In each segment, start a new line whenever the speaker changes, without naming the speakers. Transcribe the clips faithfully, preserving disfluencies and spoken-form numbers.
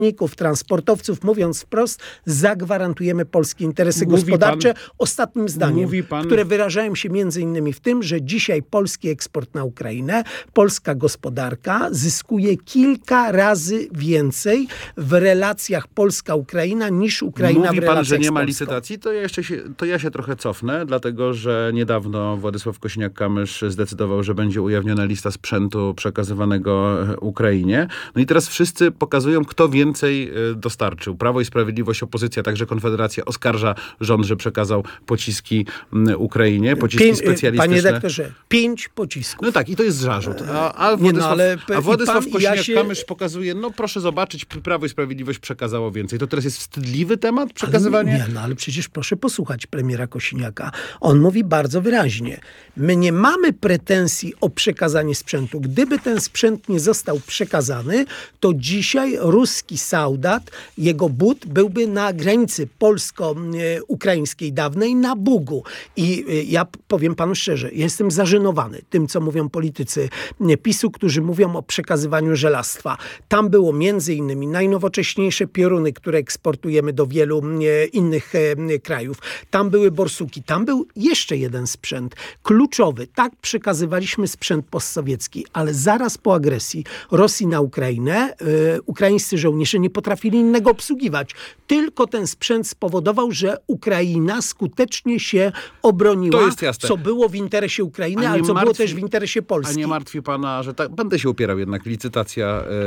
lotników, transportowców, mówiąc wprost, zagwarantujemy polskie interesy
Mówi
gospodarcze.
pan,
Ostatnim zdaniem,
mówi pan,
które wyrażają się między innymi w tym, że dzisiaj polski eksport na Ukrainę, polska gospodarka zyskuje kilka razy więcej w relacjach Polska-Ukraina niż Ukraina
mówi
w relacjach
pan, że nie ma
z Polską.
licytacji, to ja, jeszcze się, to ja się trochę cofnę, dlatego że niedawno Władysław Kosiniak-Kamysz zdecydował, że będzie ujawniona lista sprzętu przekazywanego Ukrainie. No i teraz wszyscy pokazują, kto więcej dostarczył. Prawo i Sprawiedliwość, opozycja, także Konfederacja oskarża rząd, że przekazał pociski Ukrainie, pociski
Pię-
specjalistyczne.
Panie doktorze, pięć pocisków.
No tak, i to jest zarzut. A, a
Nie,
Władysław,
no, ale
a Władysław
i pan, ja się-
Kosiniak-Kamysz pokazuje, no proszę zobaczyć, Prawo i Sprawiedliwość przekazało więcej. To teraz jest wstydliwy temat, przekazywanie?
Ale nie, no ale przecież proszę posłuchać premiera Kosiniaka. On mówi bardzo wyraźnie. My nie mamy pretensji o przekazanie sprzętu. Gdyby ten sprzęt nie został przekazany, to dzisiaj ruski soldat, jego but byłby na granicy polsko-ukraińskiej dawnej, na Bugu. I ja powiem panu szczerze, jestem zażenowany tym, co mówią politycy PiSu, którzy mówią o przekazywaniu żelastwa. Tam było między innymi najnowocześniejsze pioruny, które eksportujemy do wielu innych krajów. Tam były borsuki. Tam był jeszcze jeden sprzęt kluczowy. Tak, przekazywaliśmy sprzęt postsowiecki, ale zaraz po agresji Rosji na Ukrainę y, ukraińscy żołnierze nie potrafili innego obsługiwać. Tylko ten sprzęt spowodował, że Ukraina skutecznie się obroniła,
To jest jasne.
co było w interesie Ukrainy,
A nie
ale co było
martwi-
też w interesie Polski.
A nie martwi pana, że tak, będę się upierał jednak, licytacja,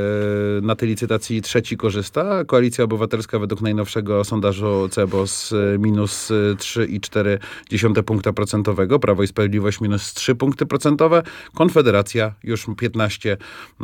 e, na tej licytacji trzeci korzysta. Koalicja Obywatelska według najnowszego sondażu C E B O S e, minus trzy i cztery dziesiąte punkta procentowego, Prawo i Sprawiedliwość minus trzy punkty procentowe, Konfederacja już piętnaście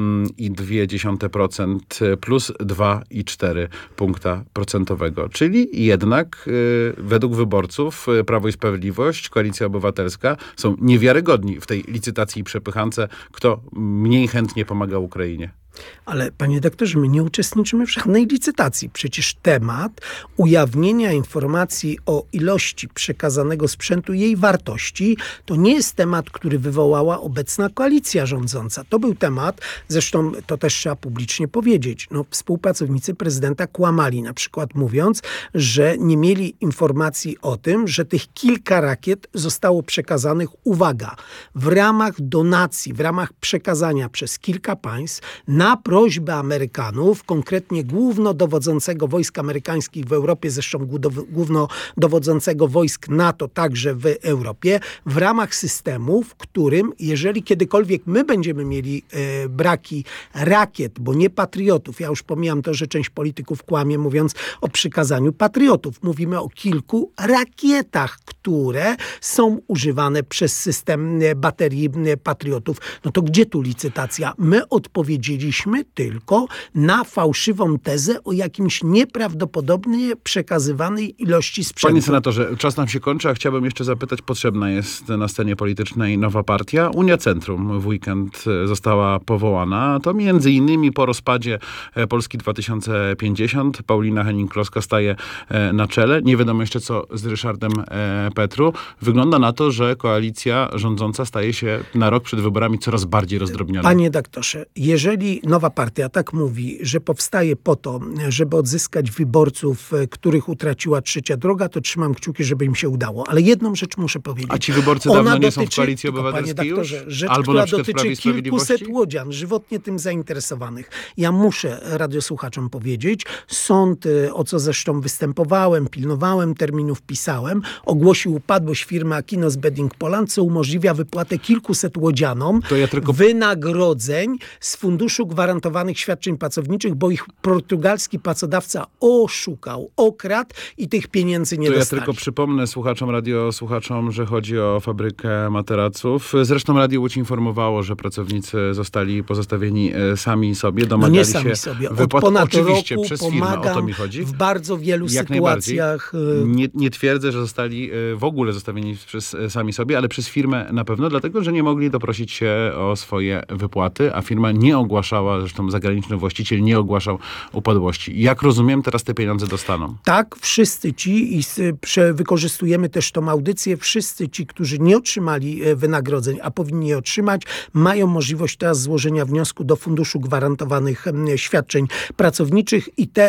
i dwie dziesiąte procent plus dwa i cztery punkta procentowego. Czyli jednak e, według wyborców e, Prawo i Sprawiedliwość, Koalicja Obywatelska są niewiarygodni w tej licytacji i przepychance, kto mniej chętnie pomaga Ukrainie.
Ale panie doktorze, my nie uczestniczymy w żadnej licytacji. Przecież temat ujawnienia informacji o ilości przekazanego sprzętu i jej wartości to nie jest temat, który wywołała obecna koalicja rządząca. To był temat, zresztą to też trzeba publicznie powiedzieć, no, współpracownicy prezydenta kłamali, na przykład mówiąc, że nie mieli informacji o tym, że tych kilka rakiet zostało przekazanych, uwaga, w ramach donacji, w ramach przekazania przez kilka państw na prośbę Amerykanów, konkretnie głównodowodzącego wojsk amerykańskich w Europie, zresztą głównodowodzącego wojsk NATO także w Europie, w ramach systemu, w którym, jeżeli kiedykolwiek my będziemy mieli e, braki rakiet, bo nie patriotów, ja już pomijam to, że część polityków kłamie, mówiąc o przykazaniu patriotów. Mówimy o kilku rakietach, które są używane przez system e, baterii e, patriotów. No to gdzie tu licytacja? My odpowiedzieliśmy tylko na fałszywą tezę o jakimś nieprawdopodobnie przekazywanej ilości sprzętu.
Panie senatorze, czas nam się kończy, a chciałbym jeszcze zapytać, potrzebna jest na scenie politycznej nowa partia. Unia Centrum w weekend została powołana. To między innymi po rozpadzie Polski dwa tysiące pięćdziesiąt. Paulina Hennig-Kloska staje na czele. Nie wiadomo jeszcze co z Ryszardem Petru. Wygląda na to, że koalicja rządząca staje się na rok przed wyborami coraz bardziej rozdrobniona.
Panie doktorze, jeżeli nowa partia tak mówi, że powstaje po to, żeby odzyskać wyborców, których utraciła trzecia droga, to trzymam kciuki, żeby im się udało. Ale jedną rzecz muszę powiedzieć.
A ci wyborcy
Ona
dawno nie
dotyczy,
są w Koalicji
tylko,
Obywatelskiej
panie
już?
doktorze, rzecz,
Albo
która
na przykład w Prawie
dotyczy
i Sprawiedliwości?
kilkuset łodzian, żywotnie tym zainteresowanych. Ja muszę radiosłuchaczom powiedzieć, sąd, o co zresztą występowałem, pilnowałem terminów, pisałem, ogłosił upadłość firmy Akinos Bedding Poland, co umożliwia wypłatę kilkuset łodzianom
To ja tylko...
wynagrodzeń z Funduszu Gwarantowanych Świadczeń Pracowniczych, bo ich portugalski pracodawca oszukał, okradł i tych pieniędzy nie
To
dostali.
ja tylko przypomnę słuchaczom, radiosłuchaczom, że chodzi o fabrykę materaców. Zresztą Radio Łódź informowało, że pracownicy zostali pozostawieni sami sobie,
No
domagali
nie sami
się
sobie. Od
wypłat.
ponad
Oczywiście
roku
przez firmę, o to
pomagam
mi chodzi.
w bardzo wielu
Jak
sytuacjach.
Nie, nie twierdzę, że zostali w ogóle zostawieni przez sami sobie, ale przez firmę na pewno, dlatego, że nie mogli doprosić się o swoje wypłaty, a firma nie ogłaszała trwała. Zresztą zagraniczny właściciel nie ogłaszał upadłości. Jak rozumiem, teraz te pieniądze dostaną.
Tak, wszyscy ci, i s- prze- wykorzystujemy też tą audycję, wszyscy ci, którzy nie otrzymali e, wynagrodzeń, a powinni je otrzymać, mają możliwość teraz złożenia wniosku do Funduszu Gwarantowanych em, Świadczeń Pracowniczych i te